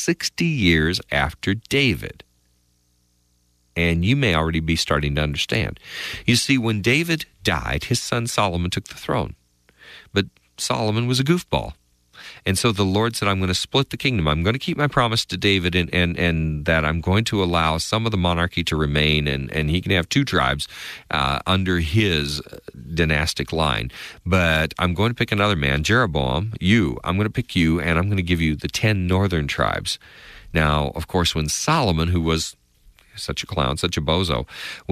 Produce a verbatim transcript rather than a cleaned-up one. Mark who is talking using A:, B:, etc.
A: sixty years after David. And you may already be starting to understand. You see, when David died, his son Solomon took the throne. But Solomon was a goofball. And so the Lord said, I'm going to split the kingdom. I'm going to keep my promise to David and, and, and that I'm going to allow some of the monarchy to remain, and, and he can have two tribes uh, under his dynastic line. But I'm going to pick another man, Jeroboam, you. I'm going to pick you, and I'm going to give you the ten northern tribes. Now, of course, when Solomon, who was such a clown, such a bozo,